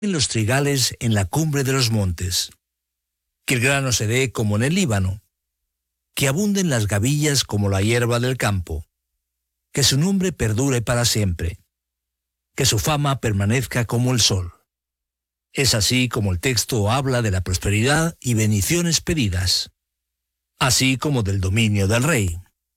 en los trigales en la cumbre de los montes. Que el grano se dé como en el Líbano. Que abunden las gavillas como la hierba del campo. Que su nombre perdure para siempre. Que su fama permanezca como el sol. Es así como el texto habla de la prosperidad y bendiciones pedidas, así como del dominio del rey.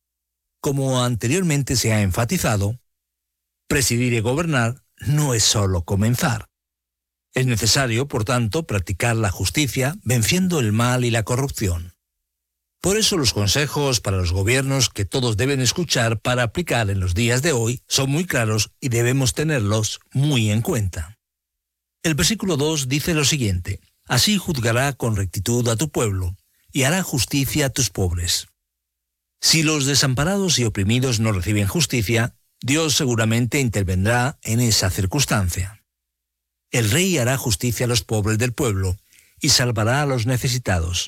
Como anteriormente se ha enfatizado, presidir y gobernar no es solo comenzar. Es necesario, por tanto, practicar la justicia, venciendo el mal y la corrupción. Por eso los consejos para los gobiernos que todos deben escuchar para aplicar en los días de hoy son muy claros y debemos tenerlos muy en cuenta. El versículo 2 dice lo siguiente: así juzgará con rectitud a tu pueblo, y hará justicia a tus pobres. Si los desamparados y oprimidos no reciben justicia, Dios seguramente intervendrá en esa circunstancia. El rey hará justicia a los pobres del pueblo y salvará a los necesitados.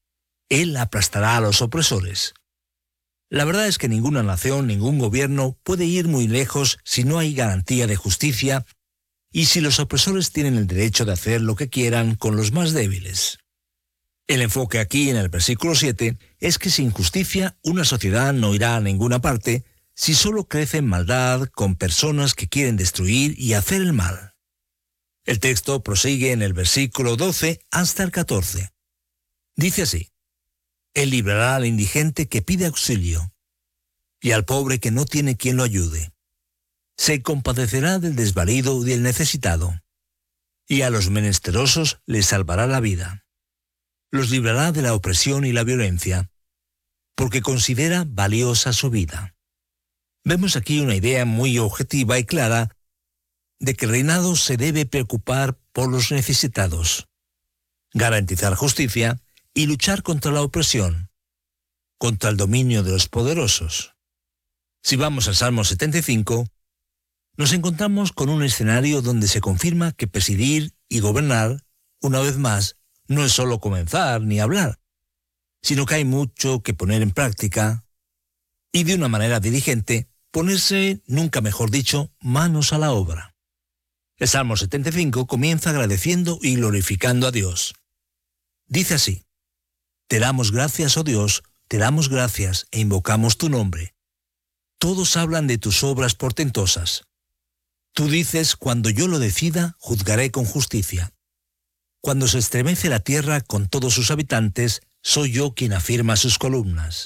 Él aplastará a los opresores. La verdad es que ninguna nación, ningún gobierno puede ir muy lejos si no hay garantía de justicia y si los opresores tienen el derecho de hacer lo que quieran con los más débiles. El enfoque aquí en el versículo 7 es que sin justicia una sociedad no irá a ninguna parte si solo crece en maldad con personas que quieren destruir y hacer el mal. El texto prosigue en el versículo 12 hasta el 14. Dice así: Él librará al indigente que pide auxilio y al pobre que no tiene quien lo ayude. Se compadecerá del desvalido y del necesitado, y a los menesterosos les salvará la vida. Los librará de la opresión y la violencia, porque considera valiosa su vida. Vemos aquí una idea muy objetiva y clara de que el reinado se debe preocupar por los necesitados, garantizar justicia y luchar contra la opresión, contra el dominio de los poderosos. Si vamos al Salmo 75, nos encontramos con un escenario donde se confirma que presidir y gobernar, una vez más, no es solo comenzar ni hablar, sino que hay mucho que poner en práctica y de una manera diligente ponerse, nunca mejor dicho, manos a la obra. El Salmo 75 comienza agradeciendo y glorificando a Dios. Dice así: Te damos gracias, oh Dios, te damos gracias e invocamos tu nombre. Todos hablan de tus obras portentosas. Tú dices: cuando yo lo decida, juzgaré con justicia. Cuando se estremece la tierra con todos sus habitantes, soy yo quien afirma sus columnas.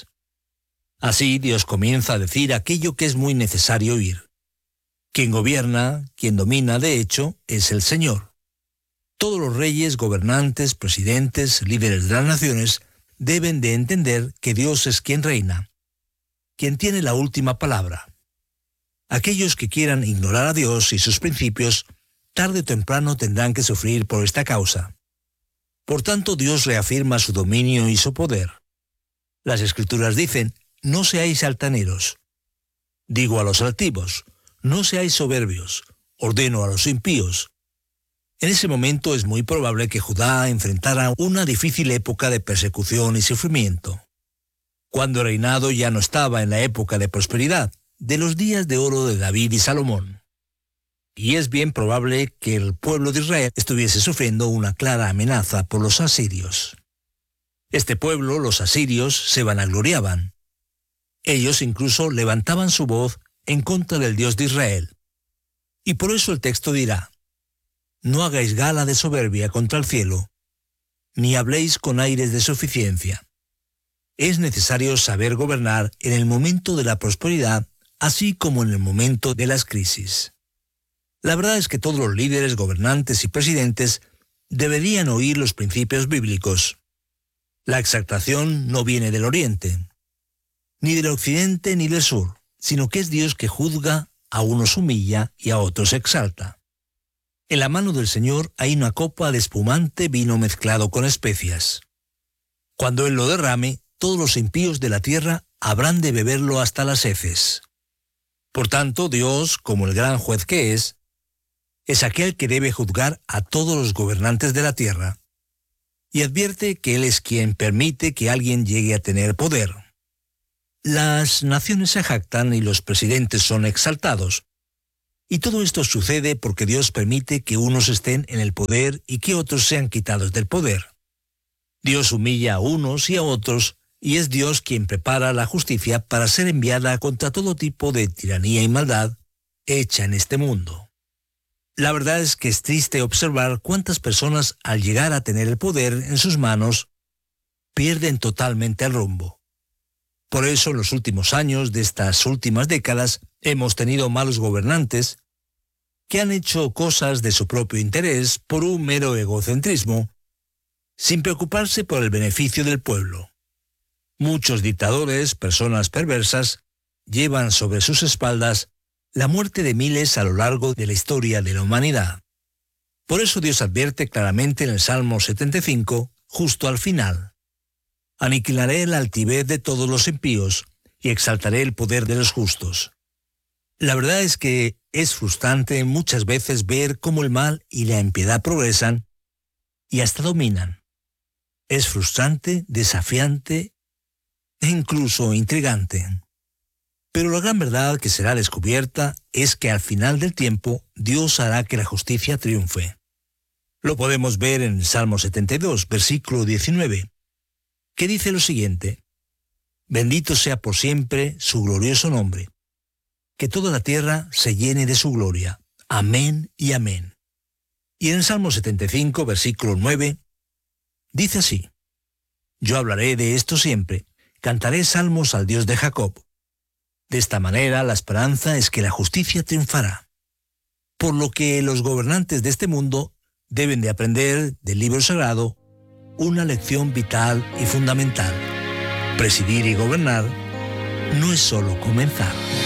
Así Dios comienza a decir aquello que es muy necesario oír. Quien gobierna, quien domina, de hecho, es el Señor. Todos los reyes, gobernantes, presidentes, líderes de las naciones deben de entender que Dios es quien reina, quien tiene la última palabra. Aquellos que quieran ignorar a Dios y sus principios, tarde o temprano tendrán que sufrir por esta causa. Por tanto, Dios reafirma su dominio y su poder. Las Escrituras dicen: no seáis altaneros. Digo a los altivos: no seáis soberbios. Ordeno a los impíos. En ese momento es muy probable que Judá enfrentara una difícil época de persecución y sufrimiento, cuando el reinado ya no estaba en la época de prosperidad, de los días de oro de David y Salomón. Y es bien probable que el pueblo de Israel estuviese sufriendo una clara amenaza por los asirios. Este pueblo, los asirios, se vanagloriaban. Ellos incluso levantaban su voz en contra del Dios de Israel. Y por eso el texto dirá: no hagáis gala de soberbia contra el cielo, ni habléis con aires de suficiencia. Es necesario saber gobernar en el momento de la prosperidad, así como en el momento de las crisis. La verdad es que todos los líderes, gobernantes y presidentes deberían oír los principios bíblicos. La exaltación no viene del oriente, ni del occidente ni del sur, sino que es Dios que juzga, a unos humilla y a otros exalta. En la mano del Señor hay una copa de espumante vino mezclado con especias. Cuando Él lo derrame, todos los impíos de la tierra habrán de beberlo hasta las heces. Por tanto, Dios, como el gran juez que es aquel que debe juzgar a todos los gobernantes de la tierra, y advierte que Él es quien permite que alguien llegue a tener poder. Las naciones se jactan y los presidentes son exaltados, Y todo esto sucede porque Dios permite que unos estén en el poder y que otros sean quitados del poder. Dios humilla a unos y a otros, y es Dios quien prepara la justicia para ser enviada contra todo tipo de tiranía y maldad hecha en este mundo. La verdad es que es triste observar cuántas personas, al llegar a tener el poder en sus manos, pierden totalmente el rumbo. Por eso, en los últimos años de estas últimas décadas, hemos tenido malos gobernantes que han hecho cosas de su propio interés por un mero egocentrismo, sin preocuparse por el beneficio del pueblo. Muchos dictadores, personas perversas, llevan sobre sus espaldas la muerte de miles a lo largo de la historia de la humanidad. Por eso Dios advierte claramente en el Salmo 75, justo al final: aniquilaré la altivez de todos los impíos y exaltaré el poder de los justos. La verdad es que es frustrante muchas veces ver cómo el mal y la impiedad progresan y hasta dominan. Es frustrante, desafiante e incluso intrigante. Pero la gran verdad que será descubierta es que al final del tiempo Dios hará que la justicia triunfe. Lo podemos ver en el Salmo 72, versículo 19, que dice lo siguiente: bendito sea por siempre su glorioso nombre, que toda la tierra se llene de su gloria. Amén y amén. Y en el Salmo 75, versículo 9, dice así: yo hablaré de esto siempre, cantaré salmos al Dios de Jacob. De esta manera la esperanza es que la justicia triunfará. Por lo que los gobernantes de este mundo deben de aprender del libro sagrado una lección vital y fundamental. Presidir y gobernar no es solo comenzar.